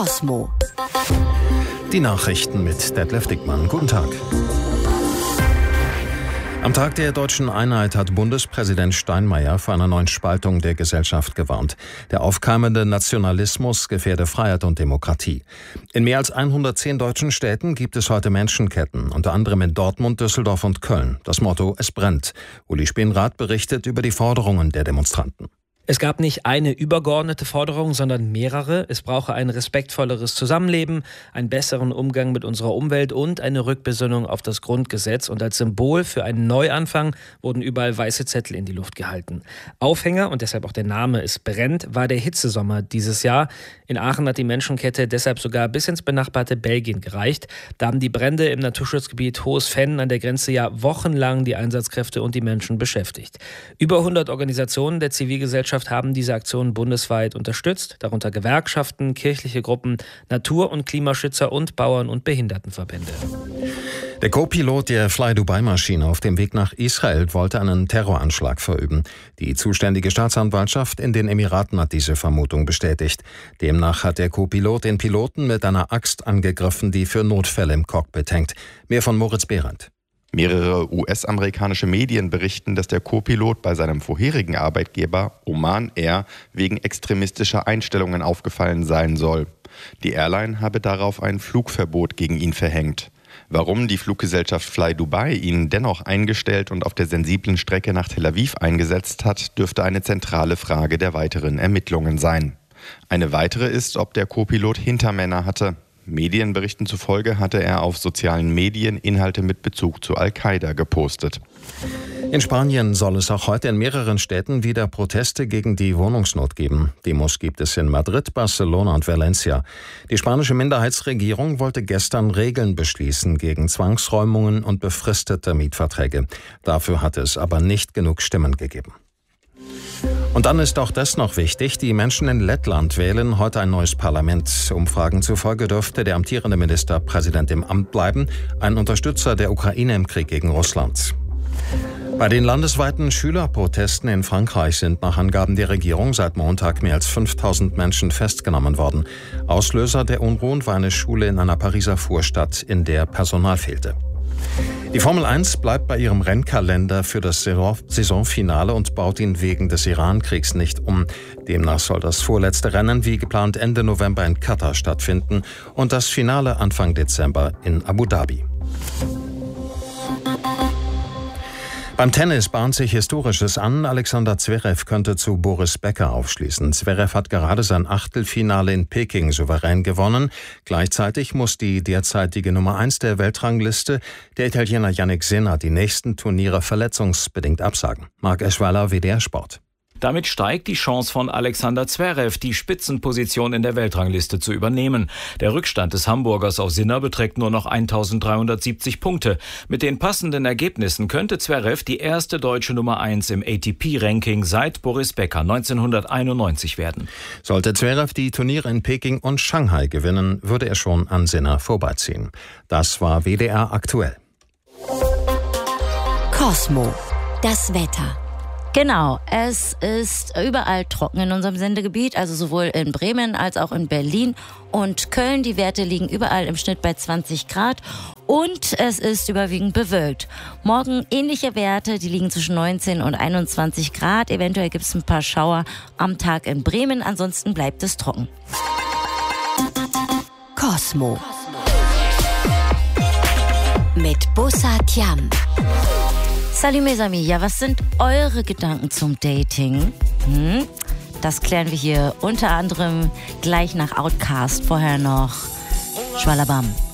Cosmo. Die Nachrichten mit Detlef Dickmann. Guten Tag. Am Tag der deutschen Einheit hat Bundespräsident Steinmeier vor einer neuen Spaltung der Gesellschaft gewarnt. Der aufkeimende Nationalismus gefährde Freiheit und Demokratie. In mehr als 110 deutschen Städten gibt es heute Menschenketten, unter anderem in Dortmund, Düsseldorf und Köln. Das Motto: Es brennt. Uli Spenrath berichtet über die Forderungen der Demonstranten. Es gab nicht eine übergeordnete Forderung, sondern mehrere. Es brauche ein respektvolleres Zusammenleben, einen besseren Umgang mit unserer Umwelt und eine Rückbesinnung auf das Grundgesetz. Und als Symbol für einen Neuanfang wurden überall weiße Zettel in die Luft gehalten. Aufhänger, und deshalb auch der Name Es brennt, war der Hitzesommer dieses Jahr. In Aachen hat die Menschenkette deshalb sogar bis ins benachbarte Belgien gereicht. Da haben die Brände im Naturschutzgebiet Hohes Venn an der Grenze ja wochenlang die Einsatzkräfte und die Menschen beschäftigt. Über 100 Organisationen der Zivilgesellschaft haben diese Aktion bundesweit unterstützt, darunter Gewerkschaften, kirchliche Gruppen, Natur- und Klimaschützer und Bauern- und Behindertenverbände. Der Co-Pilot der Fly-Dubai-Maschine auf dem Weg nach Israel wollte einen Terroranschlag verüben. Die zuständige Staatsanwaltschaft in den Emiraten hat diese Vermutung bestätigt. Demnach hat der Co-Pilot den Piloten mit einer Axt angegriffen, die für Notfälle im Cockpit hängt. Mehr von Moritz Behrendt. Mehrere US-amerikanische Medien berichten, dass der Co-Pilot bei seinem vorherigen Arbeitgeber Oman Air wegen extremistischer Einstellungen aufgefallen sein soll. Die Airline habe darauf ein Flugverbot gegen ihn verhängt. Warum die Fluggesellschaft Fly Dubai ihn dennoch eingestellt und auf der sensiblen Strecke nach Tel Aviv eingesetzt hat, dürfte eine zentrale Frage der weiteren Ermittlungen sein. Eine weitere ist, ob der Co-Pilot Hintermänner hatte. Medienberichten zufolge hatte er auf sozialen Medien Inhalte mit Bezug zu Al-Qaida gepostet. In Spanien soll es auch heute in mehreren Städten wieder Proteste gegen die Wohnungsnot geben. Demos gibt es in Madrid, Barcelona und Valencia. Die spanische Minderheitsregierung wollte gestern Regeln beschließen gegen Zwangsräumungen und befristete Mietverträge. Dafür hatte es aber nicht genug Stimmen gegeben. Und dann ist auch das noch wichtig: Die Menschen in Lettland wählen heute ein neues Parlament. Umfragen zufolge dürfte der amtierende Ministerpräsident im Amt bleiben, ein Unterstützer der Ukraine im Krieg gegen Russland. Bei den landesweiten Schülerprotesten in Frankreich sind nach Angaben der Regierung seit Montag mehr als 5000 Menschen festgenommen worden. Auslöser der Unruhen war eine Schule in einer Pariser Vorstadt, in der Personal fehlte. Die Formel 1 bleibt bei ihrem Rennkalender für das Saisonfinale und baut ihn wegen des Iran-Kriegs nicht um. Demnach soll das vorletzte Rennen wie geplant Ende November in Katar stattfinden und das Finale Anfang Dezember in Abu Dhabi. Beim Tennis bahnt sich Historisches an. Alexander Zverev könnte zu Boris Becker aufschließen. Zverev hat gerade sein Achtelfinale in Peking souverän gewonnen. Gleichzeitig muss die derzeitige Nummer 1 der Weltrangliste, der Italiener Jannik Sinner, die nächsten Turniere verletzungsbedingt absagen. Marc Eschweiler, WDR Sport. Damit steigt die Chance von Alexander Zverev, die Spitzenposition in der Weltrangliste zu übernehmen. Der Rückstand des Hamburgers auf Sinner beträgt nur noch 1370 Punkte. Mit den passenden Ergebnissen könnte Zverev die erste deutsche Nummer 1 im ATP-Ranking seit Boris Becker 1991 werden. Sollte Zverev die Turniere in Peking und Shanghai gewinnen, würde er schon an Sinner vorbeiziehen. Das war WDR aktuell. Cosmo, das Wetter. Genau, es ist überall trocken in unserem Sendegebiet, also sowohl in Bremen als auch in Berlin und Köln. Die Werte liegen überall im Schnitt bei 20 Grad und es ist überwiegend bewölkt. Morgen ähnliche Werte, die liegen zwischen 19 und 21 Grad. Eventuell gibt es ein paar Schauer am Tag in Bremen, ansonsten bleibt es trocken. Cosmo mit Bussard Yam. Salut mes amis, ja, was sind eure Gedanken zum Dating? Das klären wir hier unter anderem gleich nach Outcast. Vorher noch Schwalabam.